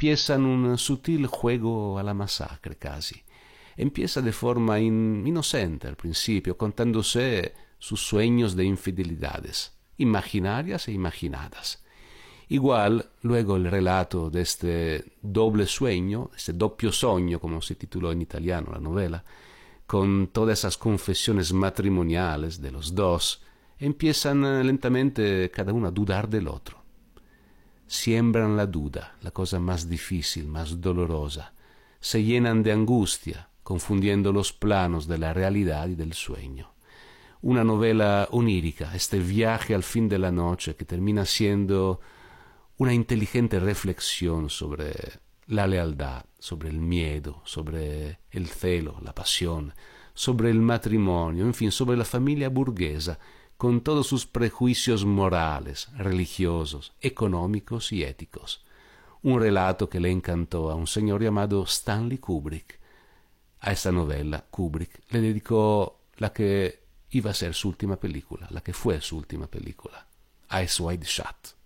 empiezan un sutil juego a la masacre casi. Empieza de forma inocente al principio, contándose sus sueños de infidelidades, imaginarias e imaginadas. Igual, luego el relato de este doble sueño, este doppio sogno, como se tituló en italiano la novela, con todas esas confesiones matrimoniales de los dos, empiezan lentamente cada uno a dudar del otro. Siembran la duda, la cosa más difícil, más dolorosa. Se llenan de angustia, confundiendo los planos de la realidad y del sueño. Una novela onírica, este viaje al fin de la noche que termina siendo una inteligente reflexión sobre la lealtad, sobre el miedo, sobre el celo, la pasión, sobre el matrimonio, en fin, sobre la familia burguesa, con todos sus prejuicios morales, religiosos, económicos y éticos. Un relato que le encantó a un señor llamado Stanley Kubrick. A esta novela Kubrick le dedicó la que iba a ser su última película, la que fue su última película, Eyes Wide Shut.